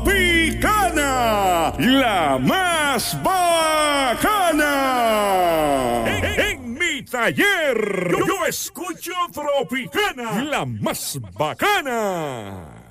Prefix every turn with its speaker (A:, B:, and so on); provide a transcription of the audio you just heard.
A: Tropicana, la más bacana. En mi taller, yo escucho Tropicana, la más bacana.